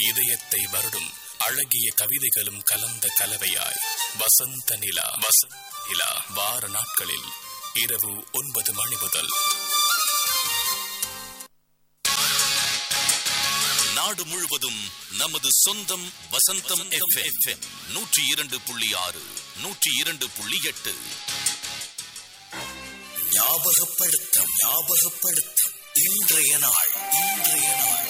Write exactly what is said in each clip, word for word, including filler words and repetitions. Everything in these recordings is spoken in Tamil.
இதயத்தை வருடும் அழகிய கவிதைகளும் கலந்த கலவையாய் வசந்த நிலா. வசந்த நிலா வார நாட்களில் இரவு ஒன்பது மணி முதல். நாடு முழுவதும் நமது சொந்தம் வசந்தம் எஃப்எம் நூற்றி இரண்டு புள்ளி ஆறு நூற்றி இரண்டு புள்ளி எட்டு. ஞாபகப்படுத்த ஞாபகப்படுத்த இன்றைய நாள் இன்றைய நாள்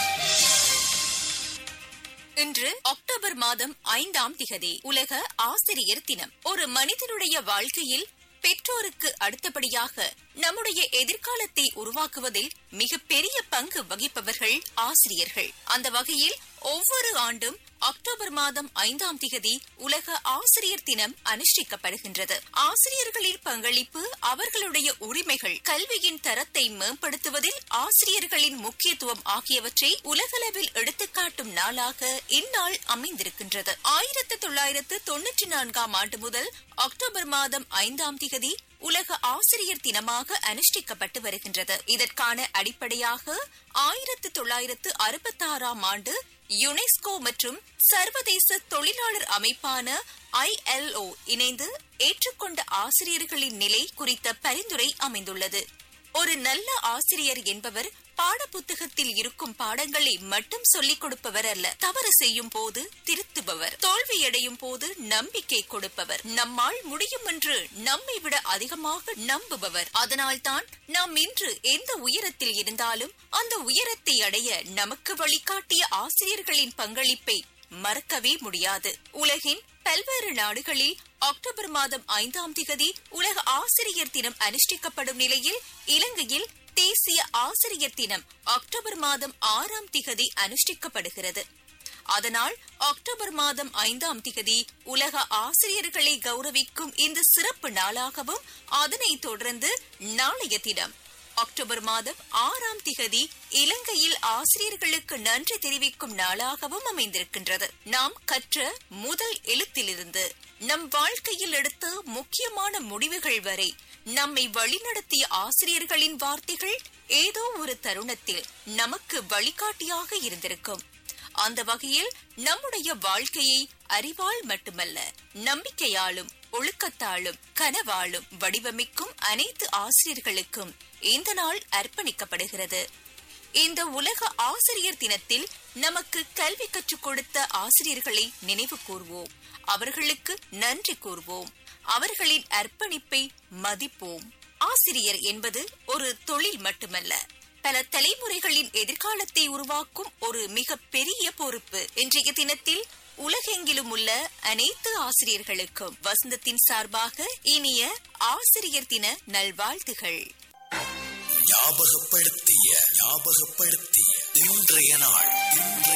இன்று அக்டோபர் மாதம் ஐந்தாம் திகதி உலக ஆசிரியர் தினம். ஒரு மனிதனுடைய வாழ்க்கையில் பெற்றோருக்கு அடுத்தபடியாக நம்முடைய எதிர்காலத்தை உருவாக்குவதில் மிக பெரிய பங்கு வகிப்பவர்கள் ஆசிரியர்கள். அந்த வகையில் ஒவ்வொரு ஆண்டும் அக்டோபர் மாதம் ஐந்தாம் திகதி உலக ஆசிரியர் தினம் அனுஷ்டிக்கப்படுகின்றது. ஆசிரியர்களின் பங்களிப்பு, அவர்களுடைய உரிமைகள், கல்வியின் தரத்தை மேம்படுத்துவதில் ஆசிரியர்களின் முக்கியத்துவம் ஆகியவற்றை உலகளவில் எடுத்துக்காட்டும் நாளாக இந்நாள் அமைந்திருக்கின்றது. ஆயிரத்து தொள்ளாயிரத்து தொன்னூற்றி நான்காம் ஆண்டு முதல் அக்டோபர் மாதம் ஐந்தாம் திகதி உலக ஆசிரியர் தினமாக அனுஷ்டிக்கப்பட்டு வருகின்றது. இதற்கான அடிப்படையாக ஆயிரத்து தொள்ளாயிரத்து அறுபத்தி ஆறாம் ஆண்டு யுனெஸ்கோ மற்றும் சர்வதேச தொழிலாளர் அமைப்பான ஐ எல் ஓ இணைந்து ஏற்றுக்கொண்ட ஆசிரியர்களின் நிலை குறித்த பரிந்துரை அமைந்துள்ளது. ஒரு நல்ல ஆசிரியர் என்பவர் பாட புத்தகத்தில் இருக்கும் பாடங்களை மட்டும் சொல்லிக் கொடுப்பவர் அல்ல. தவறு செய்யும் போது திருத்துபவர், தோல்வியடையும் போது நம்பிக்கை கொடுப்பவர், நம்மால் முடியும் என்று நம்மை விட அதிகமாக நம்புபவர். அதனால்தான் நாம் இன்று எந்த உயரத்தில் இருந்தாலும் அந்த உயரத்தை அடைய நமக்கு வழிகாட்டிய ஆசிரியர்களின் பங்களிப்பை மறக்கவே முடியாது. உலகின் பல்வேறு நாடுகளில் அக்டோபர் மாதம் ஐந்தாம் திகதி உலக ஆசிரியர் தினம் அனுஷ்டிக்கப்படும் நிலையில் இலங்கையில் தேசிய ஆசிரியர் தினம் அக்டோபர் மாதம் ஆறாம் திகதி அனுஷ்டிக்கப்படுகிறது. அதனால் அக்டோபர் மாதம் ஐந்தாம் திகதி உலக ஆசிரியர்களை கௌரவிக்கும் இந்த சிறப்பு நாளாகவும், அதனைத் தொடர்ந்து நாளைய தினம் அக்டோபர் மாதம் ஆறாம் திகதி இலங்கையில் ஆசிரியர்களுக்கு நன்றி தெரிவிக்கும் நாளாகவும் அமைந்திருக்கின்றது. நாம் கற்ற முதல் எழுத்திலிருந்து நம் வாழ்க்கையில் எடுத்த முக்கியமான முடிவுகள் வரை நம்மை வழிநடத்திய ஆசிரியர்களின் வார்த்தைகள் ஏதோ ஒரு தருணத்தில் நமக்கு வழிகாட்டியாக இருந்திருக்கும். அந்த வகையில் நம்முடைய வாழ்க்கையை அறிவால் மட்டுமல்ல, நம்பிக்கையாலும் ஒழுக்கத்தாலும் கனவாலும் வடிவமைக்கும் அனைத்து ஆசிரியர்களுக்கும் இந்த நாள் அர்ப்பணிக்கப்படுகிறது. இந்த உலக ஆசிரியர் தினத்தில் நமக்கு கல்வி கற்றுக் கொடுத்த ஆசிரியர்களை நினைவு கூர்வோம், அவர்களுக்கு நன்றி கூர்வோம், அவர்களின் அர்ப்பணிப்பை மதிப்போம். ஆசிரியர் என்பது ஒரு தொழில் மட்டுமல்ல, பல தலைமுறைகளின் எதிர்காலத்தை உருவாக்கும் ஒரு மிக பெரிய பொறுப்பு. இன்றைய தினத்தில் உலகெங்கிலும் உள்ள அனைத்து ஆசிரியர்களுக்கும் வசந்தத்தின் சார்பாக இனிய ஆசிரியர் தின நல்வாழ்த்துகள். ஞாபகப்படுத்திய ஞாபகப்படுத்திய இன்றைய நாள் இன்றைய